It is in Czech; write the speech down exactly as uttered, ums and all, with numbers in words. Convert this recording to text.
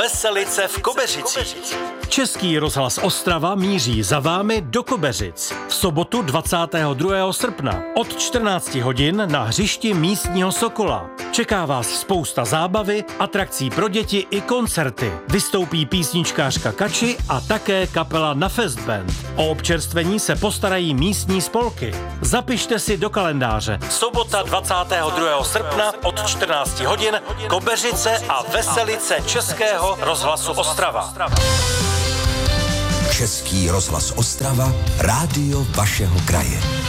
Veselice v Kobeřicích. Český rozhlas Ostrava míří za vámi do Kobeřic. V sobotu dvacátého druhého srpna od čtrnácti hodin na hřišti místního Sokola. Čeká vás spousta zábavy, atrakcí pro děti i koncerty. Vystoupí písničkářka Kači a také kapela Na Fest Band. O občerstvení se postarají místní spolky. Zapište si do kalendáře. Sobota dvacátého druhého srpna od čtrnácti hodin Kobeřice a Veselice Českého rozhlasu Ostrava. Český rozhlas Ostrava, rádio vašeho kraje.